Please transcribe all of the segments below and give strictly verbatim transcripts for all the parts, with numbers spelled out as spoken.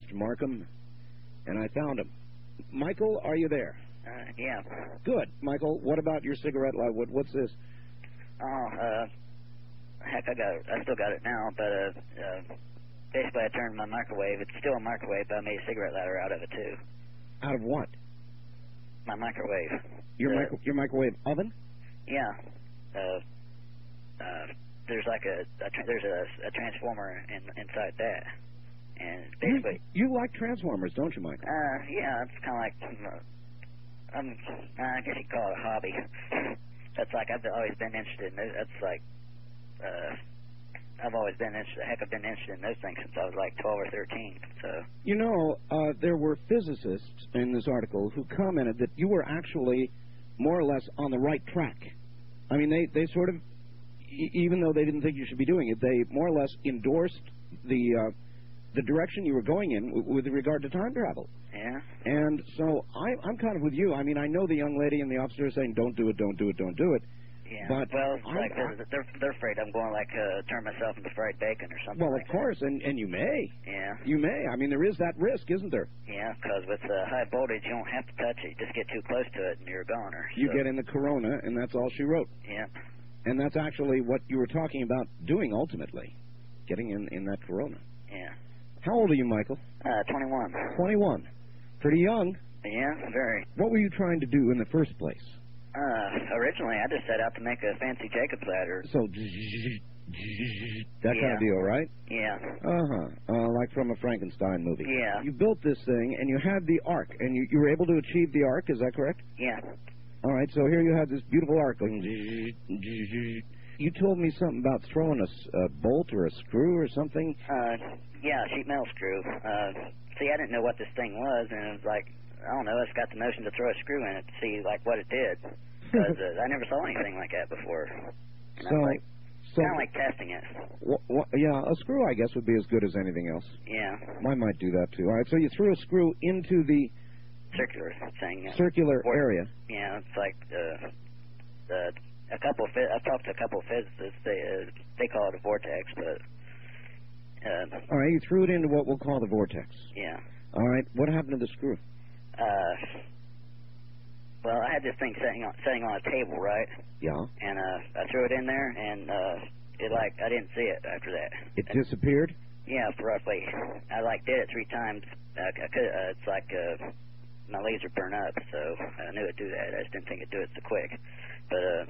Mister Markham, and I found him. Michael, are you there? Uh, yeah. Good. Michael, what about your cigarette light? What, what's this? Oh, uh, heck, I got it. I still got it now, but, uh, uh, basically I turned my microwave. It's still a microwave, but I made a cigarette lighter out of it, too. Out of what? My microwave. Your, uh, micro your microwave oven? Yeah. Uh, uh, there's like a, a tra there's a, a transformer in, inside that. And basically... You, you like transformers, don't you, Michael? Uh, yeah, it's kind of like... Uh, Um, I guess you call it a hobby. That's like I've always been interested in. Those, that's like uh, I've always been interested. Heck, I've been interested in those things since I was like twelve or thirteen. So you know, uh, there were physicists in this article who commented that you were actually more or less on the right track. I mean, they they sort of, e even though they didn't think you should be doing it, they more or less endorsed the uh, the direction you were going in w with regard to time travel. Yeah. And so I, I'm kind of with you. I mean, I know the young lady and the officer are saying, don't do it, don't do it, don't do it. Yeah. But well, it's I, like they're, they're they're afraid I'm going like uh, turn myself into fried bacon or something. Well, like of course, that. and and you may. Yeah. You may. I mean, there is that risk, isn't there? Yeah, because with uh, high voltage, you don't have to touch it. You just get too close to it, and you're a goner. You so. get in the corona, and that's all she wrote. Yeah. And that's actually what you were talking about doing ultimately, getting in in that corona. Yeah. How old are you, Michael? Uh, twenty-one. Twenty-one. Pretty young. Yeah, very. What were you trying to do in the first place? Uh, originally, I just set out to make a fancy Jacob's ladder. So, that yeah. kind of deal, right? Yeah. Uh-huh. Uh, like from a Frankenstein movie. Yeah. You built this thing, and you had the arc, and you, you were able to achieve the arc, is that correct? Yeah. All right, so here you have this beautiful arc going. You told me something about throwing a, a bolt or a screw or something. Uh, yeah, sheet metal screw. Uh, see, I didn't know what this thing was, and it was like, I don't know, I just got the notion to throw a screw in it to see, like, what it did. Because uh, I never saw anything like that before. And so, I'm like, so kind of like testing it. Wh wh yeah, a screw, I guess, would be as good as anything else. Yeah. I might do that, too. All right, so you threw a screw into the circular thing. Yeah. Circular Or, area. Yeah, it's like uh, uh, a couple of, I've talked to a couple of physicists. They, uh, they call it a vortex, but... Uh, All right, you threw it into what we'll call the vortex. Yeah. All right, what happened to the screw? Uh, well, I had this thing setting on, setting on a table, right? Yeah. And uh, I threw it in there, and uh, it like I didn't see it after that. It disappeared? Yeah, roughly. I like did it three times. Uh, I could, uh, it's like uh, my laser burned up, so I knew it'd do that. I just didn't think it'd do it so quick. But uh,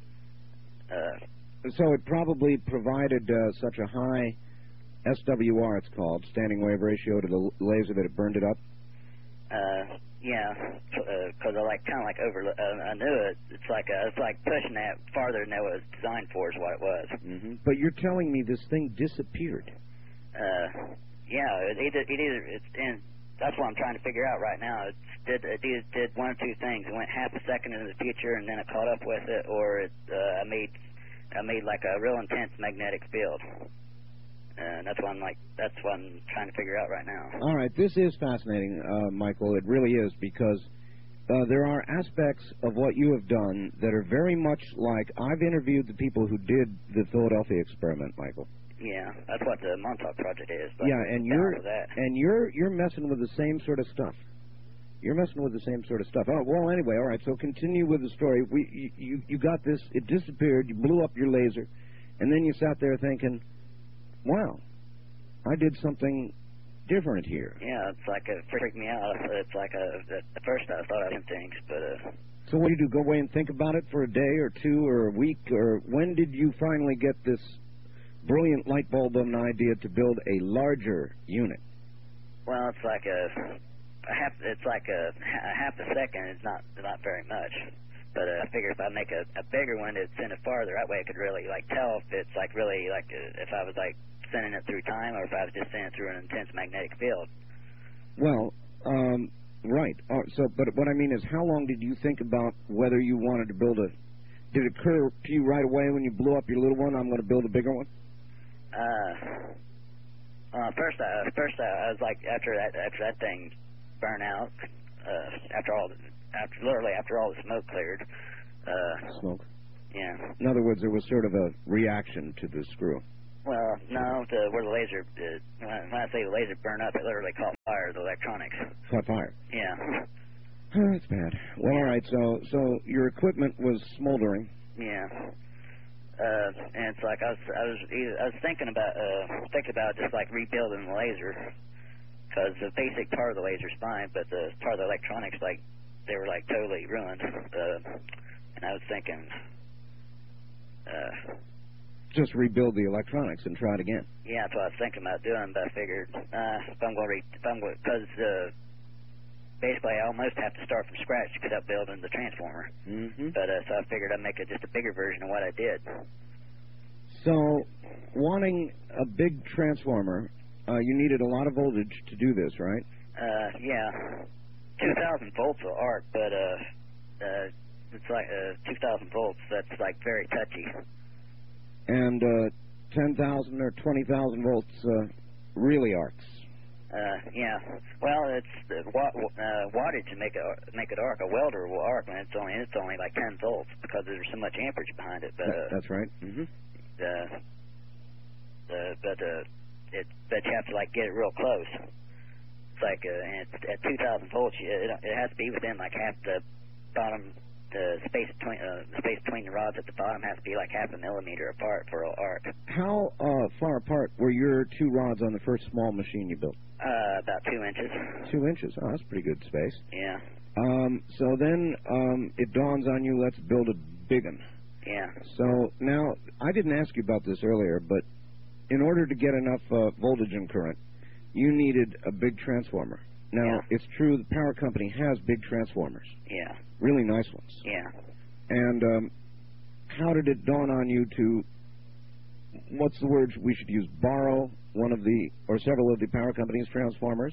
uh, so it probably provided uh, such a high S W R, it's called, standing wave ratio to the laser that it burned it up. Uh, yeah, because uh, I like kind of like over. Uh, I knew it. It's like uh, it's like pushing that farther than it was designed for. Is what it was. Mm-hmm. But you're telling me this thing disappeared. Uh, yeah, it either it either it's in. That's what I'm trying to figure out right now. It did it did, did one of two things. It went half a second into the future, and then it caught up with it, or it uh, I made I made like a real intense magnetic field. Uh, that's what I'm like. That's what I'm trying to figure out right now. All right, this is fascinating, uh, Michael. It really is, because uh, there are aspects of what you have done that are very much like I've interviewed the people who did the Philadelphia experiment, Michael. Yeah, that's what the Montauk Project is. Yeah, and you're and you're you're messing with the same sort of stuff. You're messing with the same sort of stuff. Oh well, anyway, all right. So continue with the story. We you you got this. It disappeared. You blew up your laser, and then you sat there thinking, wow, I did something different here. Yeah, it's like it freaked me out. It's like a, at first I thought I did things, but... Uh, so what do you do, go away and think about it for a day or two or a week? Or when did you finally get this brilliant light bulb of an idea to build a larger unit? Well, it's like a, a half, it's like a, a half a second. It's not, not very much. But uh, I figure if I make a, a bigger one, it'd send it farther. That way I could really, like, tell if it's, like, really, like, uh, if I was, like, sending it through time or if I was just sending it through an intense magnetic field. Well, um, right. Uh, so, but what I mean is, how long did you think about whether you wanted to build a... Did it occur to you right away when you blew up your little one, I'm going to build a bigger one? Uh, uh first, I, first I, I was, like, after that, after that thing burned out, uh, after all... After literally after all the smoke cleared. Uh, smoke? Yeah. In other words, there was sort of a reaction to the screw. Well, no, the, where the laser, uh, when, I, when I say the laser burned up, it literally caught fire, the electronics. Caught fire. Yeah. Oh, that's bad. Well, all right, so so your equipment was smoldering. Yeah. Uh, and it's like I was, I was, I was thinking about, uh, thinking about just like rebuilding the laser, because the basic part of the laser's fine, but the part of the electronics, like, they were like totally ruined. Uh, and I was thinking, uh, just rebuild the electronics and try it again. Yeah, that's what I was thinking about doing, but I figured uh, if I'm going to, re- if I'm going, because uh, basically I almost have to start from scratch to get up building the transformer. Mm-hmm. But uh, so I figured I'd make it just a bigger version of what I did. So, wanting a big transformer, uh, you needed a lot of voltage to do this, right? Uh, yeah, two thousand volts will arc, but uh, uh, it's like uh, two thousand volts. That's like very touchy. And uh, ten thousand or twenty thousand volts uh, really arcs. Uh, yeah. Well, it's the watt, uh, wattage to make it make it arc. A welder will arc when it's only it's only like ten volts because there's so much amperage behind it. But uh, that's right. Mm-hmm. Uh, uh, but uh, it but you have to like get it real close. It's like uh, and it's, at two thousand volts, it, it has to be within like half the bottom. The space between uh, the space between the rods at the bottom has to be like half a millimeter apart for an arc. How uh, far apart were your two rods on the first small machine you built? Uh, about two inches. Two inches. Oh, that's pretty good space. Yeah. Um, so then um, it dawns on you, let's build a big one. Yeah. So now, I didn't ask you about this earlier, but in order to get enough uh, voltage and current, you needed a big transformer. Now, yeah. It's true the power company has big transformers. Yeah. Really nice ones. Yeah. And um, how did it dawn on you to, what's the word we should use, borrow one of the, or several of the power company's transformers?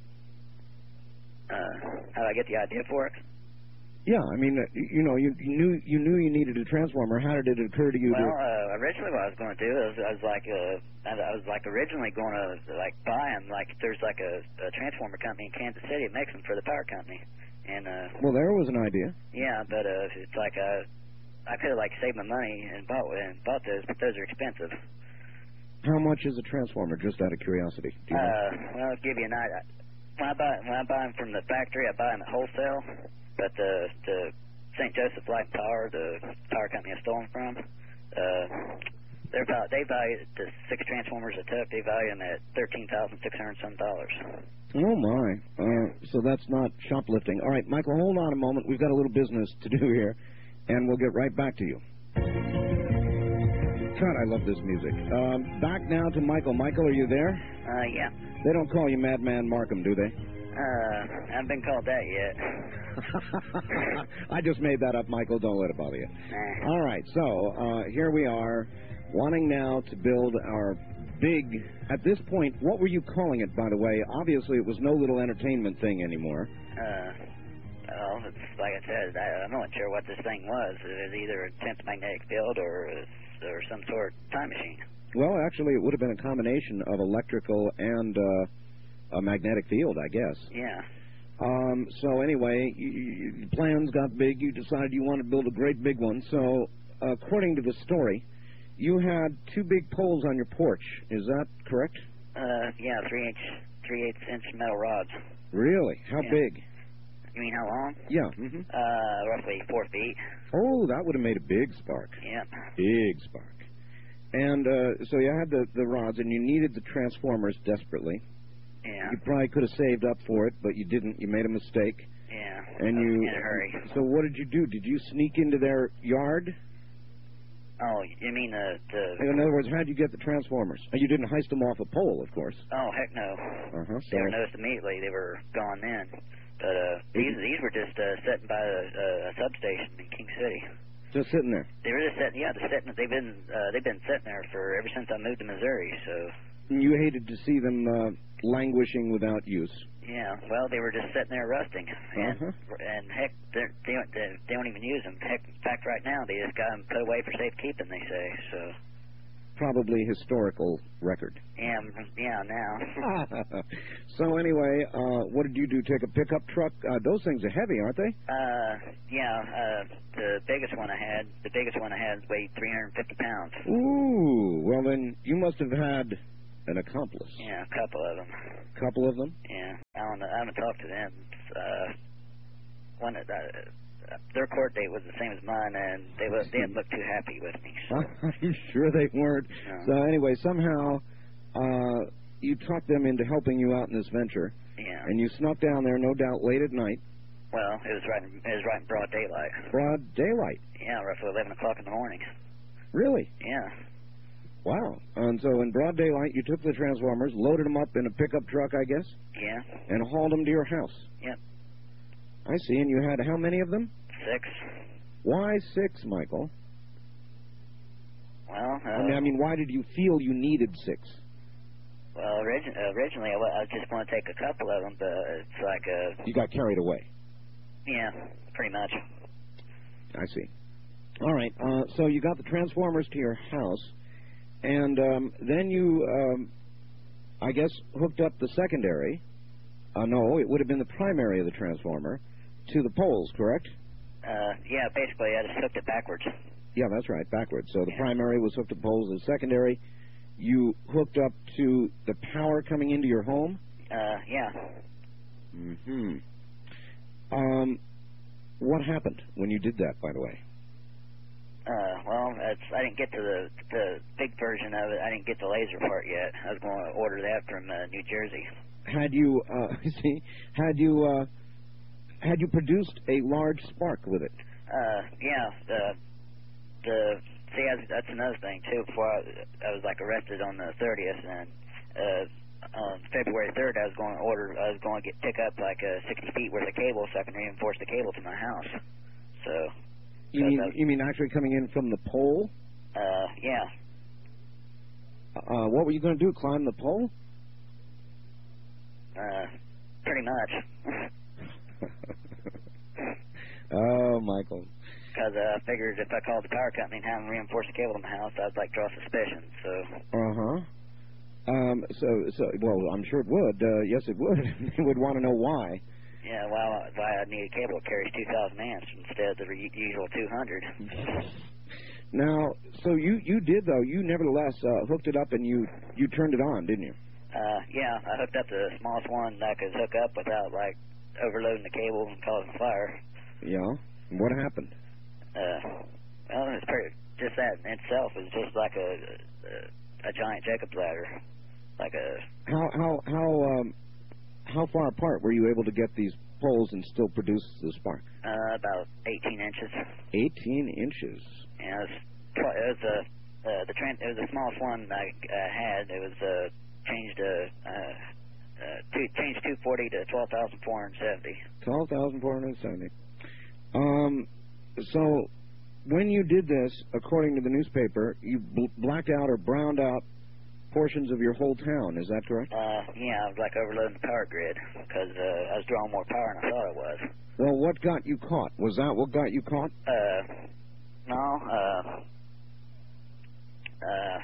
Uh, how did I get the idea for it? Yeah, I mean, uh, you know, you, you knew you knew you needed a transformer. How did it occur to you? Well, to... uh, originally what I was going to do is I was like, uh, I was like originally going to like buy them. Like there's like a, a transformer company in Kansas City that makes them for the power company. And uh, well, there was an idea. Yeah, but uh, it's like uh, I could have like saved my money and bought and bought those, but those are expensive. How much is a transformer? Just out of curiosity. Do you uh, know? Well, I'll give you an idea. When I buy when I buy them from the factory, I buy them at wholesale. But the the Saint Joseph Light and Power, the power company I stole them from, uh, they're about they value the six transformers I took. They value them at thirteen thousand six hundred some dollars. Oh my! Uh, so that's not shoplifting. All right, Michael, hold on a moment. We've got a little business to do here, and we'll get right back to you. God, I love this music. Um, back now to Michael. Michael, are you there? Uh, yeah. They don't call you Madman Markham, do they? Uh, I haven't been called that yet. I just made that up, Michael. Don't let it bother you. Nah. All right, so uh, here we are, wanting now to build our big, at this point, what were you calling it, by the way? Obviously, it was no little entertainment thing anymore. Uh, well, it's like I said, I, I'm not sure what this thing was. It was either a tenth magnetic field or, or some sort of time machine. Well, actually, it would have been a combination of electrical and uh, a magnetic field, I guess. Yeah. Um, so anyway, you, you, plans got big. You decided you wanted to build a great big one. So, according to the story, you had two big poles on your porch. Is that correct? Uh, yeah, three inch, three eighths inch metal rods. Really? How yeah. big? You mean how long? Yeah. Mm-hmm. Uh, roughly four feet. Oh, that would have made a big spark. Yep. Big spark. And uh, so you had the, the rods, and you needed the transformers desperately. Yeah. You probably could have saved up for it, but you didn't. You made a mistake. Yeah. And you. In a hurry. So what did you do? Did you sneak into their yard? Oh, you mean the, the... In other words, how did you get the transformers? You didn't heist them off a pole, of course. Oh, heck no. Uh-huh. They were noticed immediately. They were gone then. But uh, these these were just uh, sitting by a, a substation in King City. Just sitting there. They were just sitting. Yeah, they're sitting. They've been uh, they've been sitting there for ever since I moved to Missouri. So. And you hated to see them uh, languishing without use. Yeah. Well, they were just sitting there rusting, and uh-huh. and heck, they're, they don't they don't even use them. Heck, in fact, right now they just got them put away for safekeeping. They say so. probably historical record. Yeah, m- yeah, now. So anyway, uh, what did you do? Take a pickup truck? Uh, those things are heavy, aren't they? Uh, yeah, uh, the biggest one I had, the biggest one I had weighed three hundred fifty pounds. Ooh, well then you must have had an accomplice. Yeah, a couple of them. Couple of them? Yeah, I don't know. I haven't talked to them. Uh, one, uh, their court date was the same as mine, and they, was, they didn't look too happy with me. So. I'm sure they weren't. No. So anyway, somehow uh, you talked them into helping you out in this venture. Yeah. And you snuck down there, no doubt, late at night. Well, it was right. In, it was right in broad daylight. Broad daylight. Yeah, roughly eleven o'clock in the morning. Really? Yeah. Wow. And so in broad daylight, you took the Transformers, loaded them up in a pickup truck, I guess. Yeah. And hauled them to your house. Yep. I see. And you had how many of them? Six. Why six, Michael? Well, uh, I mean, I mean, why did you feel you needed six? well, origin- originally I, wa- I was just going to take a couple of them, but it's like a. You got carried away. Yeah, pretty much. I see. All right. Uh, so you got the Transformers to your house, and um, then you, um, I guess, hooked up the secondary. Uh, no, it would have been the primary of the Transformer to the poles, correct? Uh, yeah, basically I just hooked it backwards. Yeah, that's right, backwards. So the Yeah. primary was hooked to poles. The secondary, you hooked up to the power coming into your home? Uh, yeah. Mm-hmm. Um, what happened when you did that, by the way? Uh, well, it's, I didn't get to the the big version of it. I didn't get the laser part yet. I was going to order that from uh, New Jersey. Had you, uh, see, had you, uh, had you produced a large spark with it? Uh, yeah. The the see, that's, that's another thing too. Before I, I was like arrested on the thirtieth, and uh, on February third, I was going to order. I was going to get pick up like uh, sixty feet worth of cable so I can reinforce the cable to my house. So. You mean, was, you mean actually coming in from the pole? Uh, yeah. Uh, what were you going to do? Climb the pole? Uh, pretty much. Oh, Michael. Because uh, I figured if I called the power company and had them reinforce the cable to my house, I'd like draw suspicion. So. Uh huh. Um. So, so, well, I'm sure it would. Uh, yes, it would. They would want to know why. Yeah, well, why I need a cable that carries two thousand amps instead of the re- usual two hundred. Now, so you you did though. You nevertheless uh, hooked it up and you you turned it on, didn't you? Uh, yeah, I hooked up the smallest one that I could hook up without like overloading the cable and causing a fire. Yeah. What happened? Uh, well, it's pretty. Just that in itself is just like a a, a giant Jacob's ladder, like a. How how how um how far apart were you able to get these poles and still produce the spark? Uh, about eighteen inches. Eighteen inches. Yeah, it was, tw- it was a uh, the trans- it was the smallest one I uh, had. It was uh, changed to uh, uh, two, changed two forty to twelve thousand four hundred seventy. Twelve thousand four hundred seventy. Um, so when you did this, according to the newspaper, you bl- blacked out or browned out portions of your whole town. Is that correct? Uh, yeah, I was like overloading the power grid because uh, I was drawing more power than I thought I was. Well, what got you caught? Was that what got you caught? Uh, no, uh, uh,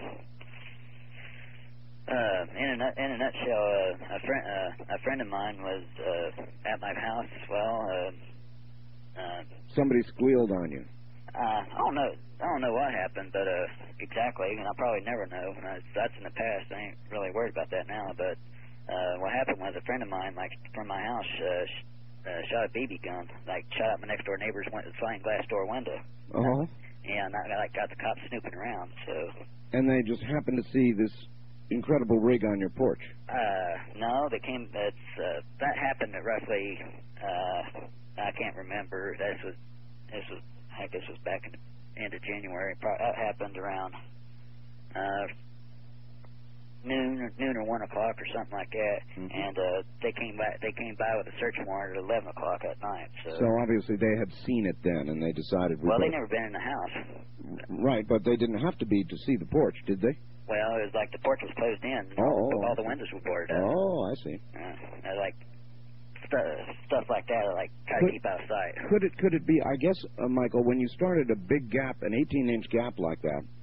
uh, in a nut, in a nutshell, uh, a friend, uh, a friend of mine was uh, at my house as well. Uh, uh, Somebody squealed on you. uh, I don't know. I don't know what happened, but uh, exactly, and I'll probably never know. And I, that's in the past. I ain't really worried about that now. But uh, what happened was a friend of mine, like from my house, uh, sh- uh, shot a B B gun, like shot out my next door neighbor's win- sliding glass door window. Uh huh. And I like got the cops snooping around. So. And they just happened to see this incredible rig on your porch. Uh, no, they came. It's uh, that happened at roughly. Uh, I can't remember. This was. This was. Heck, this was back in the end of January. Pro- That happened around uh, noon, or noon or one o'clock or something like that. Mm-hmm. And uh, they came by. They came by with a search warrant at eleven o'clock at night. So. So obviously they had seen it then, and they decided. Well, they better... never been in the house. Right, but they didn't have to be to see the porch, did they? Well, it was like the porch was closed in. Oh, all, oh, all the windows were boarded up. Oh, I see. Uh, like stuff, stuff like that. Like try Could- to keep out of sight. Could it could it be? I guess, uh, Michael, when you started a big gap, an eighteen-inch gap like that,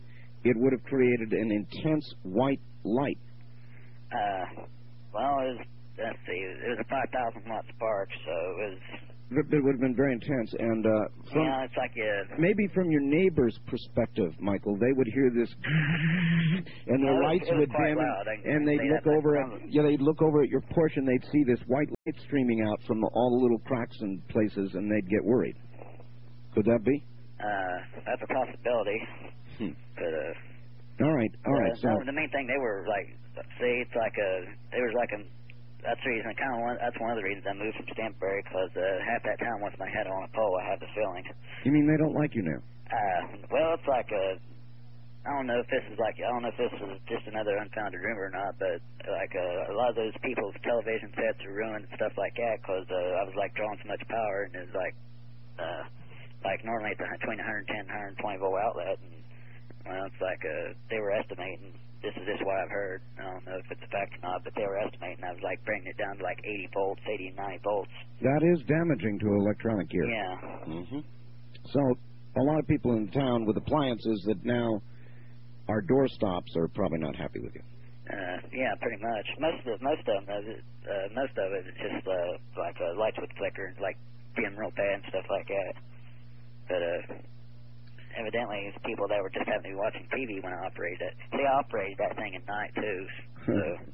it would have created an intense white light. Uh, well, it was, let's see, it was a five thousand watt spark, so it was... It would have been very intense, and uh, from, yeah, it's like a... maybe from your neighbor's perspective, Michael, they would hear this, and their no, lights it was would quite dim, loud. I, and they'd they look had, like, over at, some- yeah, they'd look over at your porch, and they'd see this white light streaming out from all the little cracks and places, and they'd get worried. Could that be? Uh, that's a possibility. Hmm. But, uh... All right, all right. Uh, So no, the main thing, they were like, see, it's like a, they was like a, that's the reason, kind of one, that's one of the reasons I moved from Stanbury, because uh, half that town wants my head on a pole, I have the feeling. you mean they don't like you now? Uh, well, it's like a, I don't know if this is like, I don't know if this is just another unfounded rumor or not, but like uh, a lot of those people's television sets are ruined and stuff like that, because uh, I was like drawing so much power, and it's like, uh, like normally it's between one ten, one twenty volt outlet, and well, it's like uh, they were estimating, this is just what I've heard, I don't know if it's a fact or not, but they were estimating I was like bringing it down to like eighty volts, eighty, ninety volts. That is damaging to electronic gear. Yeah. Mm-hmm. So a lot of people in town with appliances that now are door stops are probably not happy with you. Uh, yeah, pretty much. Most of it, most of them, uh, most of it is just uh, like uh, lights would flicker, like being real bad and stuff like that. But uh, evidently, it's people that were just having to be watching T V when I operated it. See, I operated that thing at night too, so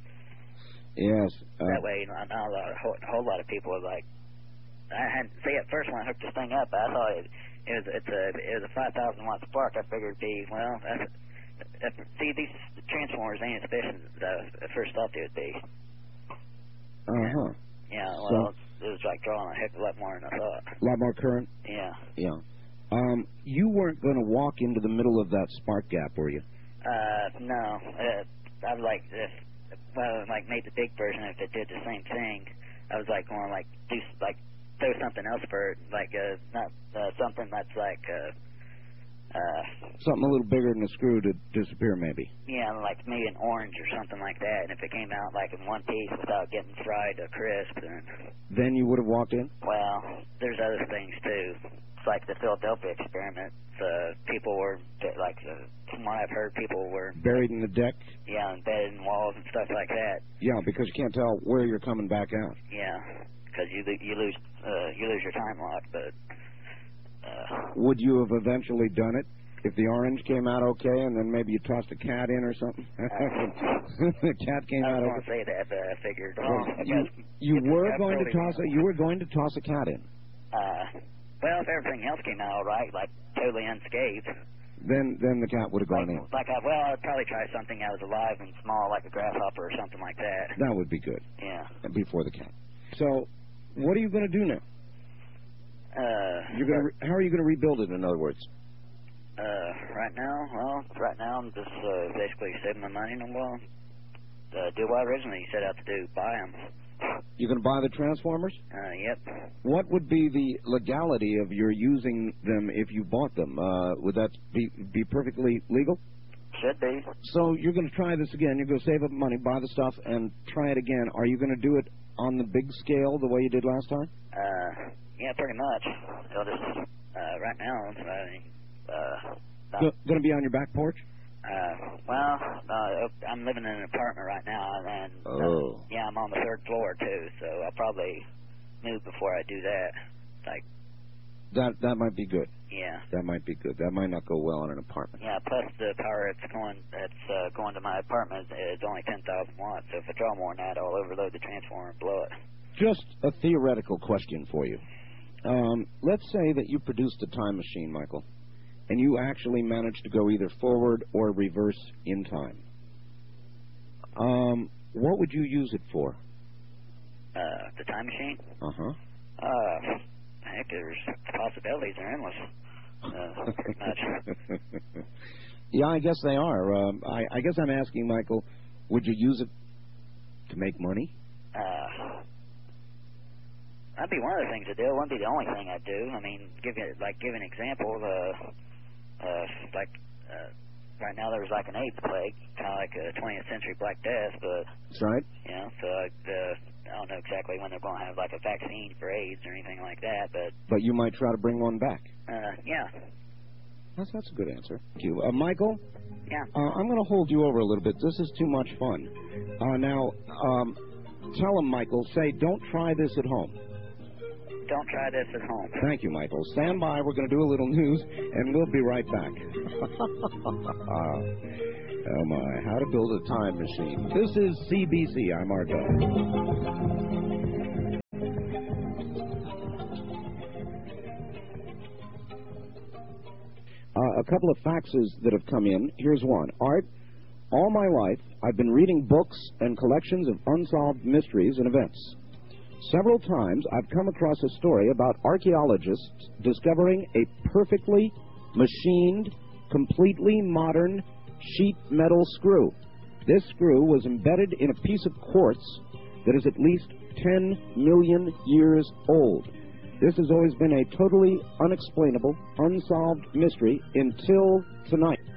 yes. Uh, that way, you know, not a, lot, a, whole, a whole lot of people were like, I had see at first when I hooked this thing up, I thought it, it was it's a it was a five thousand watt spark. I figured it'd be well. That's, that's, see, these transformers ain't as efficient as I first thought they would be. Uh huh. Yeah, well, so, it was like drawing a heck of a lot more than I thought. A lot more current. Yeah. Yeah. Um, you weren't going to walk into the middle of that spark gap, were you? Uh, no. Uh, I was like, if, well, like made the big version, if it did the same thing, I was like going like do like throw something else for it, like uh, not uh, something that's like uh, uh, something a little bigger than a screw to disappear, maybe. Yeah, like maybe an orange or something like that. And if it came out like in one piece without getting fried to crisp, then then you would have walked in. Well, there's other things too. It's like the Philadelphia experiment. Uh, people were like, uh, from what I've heard, people were buried in the deck. Yeah, embedded in walls and stuff like that. Yeah, because you can't tell where you're coming back out. Yeah, because you you lose uh, you lose your time lock. But uh, would you have eventually done it if the orange came out okay, and then maybe you tossed a cat in or something? Uh, the cat came I out was okay. going to say that, but I figured. Well, Oh, you you were going to toss a, you were going to toss a cat in. Uh, well, if everything else came out all right, like totally unscathed, then then the cat would have gone like, in. Like, I, well, I'd probably try something that was alive and small, like a grasshopper or something like that. That would be good. Yeah. Before the cat. So, what are you going to do now? Uh, You're going to. How are you going to rebuild it? In other words. Uh, right now, well, right now I'm just uh, basically saving my money and well, uh, do what I originally set out to do, buy them. You're going to buy the transformers? Uh, yep. What would be the legality of your using them if you bought them? Uh, would that be be perfectly legal? Should be. So you're going to try this again. You're going to save up money, buy the stuff, and try it again. Are you going to do it on the big scale the way you did last time? Uh, yeah, pretty much. I'll just, uh, right now, I mean, uh... Go, going to be on your back porch? Uh, well, uh, I'm living in an apartment right now, and oh. uh, yeah, I'm on the third floor too, so I'll probably move before I do that. Like that, that might be good. Yeah, that might be good. That might not go well in an apartment. Yeah, plus the power it's going, it's uh, going to my apartment is only ten thousand watts. So if I draw more than that, I'll overload the transformer and blow it. Just a theoretical question for you. Um, let's say that you produced a time machine, Michael, and you actually managed to go either forward or reverse in time. Um, what would you use it for? Uh, the time machine? Uh-huh. Uh, heck, there's possibilities are endless. Uh, pretty much. Yeah, I guess they are. Um, I, I guess I'm asking, Michael, would you use it to make money? Uh, that'd be one of the things to do. It wouldn't be the only thing I'd do. I mean, give you, like, give an example. Uh, uh, like, uh, right now there's like an AIDS plague, kind of like a twentieth century Black Death, but... That's right. You know, so I, uh, I don't know exactly when they're going to have like a vaccine for AIDS or anything like that, but... But you might try to bring one back. Uh, yeah. That's, that's a good answer. Thank you. Uh, Michael? Yeah. Uh, I'm going to hold you over a little bit. This is too much fun. Uh, now, um, tell him, Michael, say, don't try this at home. Don't try this at home. Thank you, Michael. Stand by. We're going to do a little news, and we'll be right back. Oh, my. How to build a time machine. This is C B C. I'm Art Bell. Uh, a couple of faxes that have come in. Here's one. Art, all my life, I've been reading books and collections of unsolved mysteries and events. Several times, I've come across a story about archaeologists discovering a perfectly machined, completely modern sheet metal screw. This screw was embedded in a piece of quartz that is at least ten million years old. This has always been a totally unexplainable, unsolved mystery until tonight.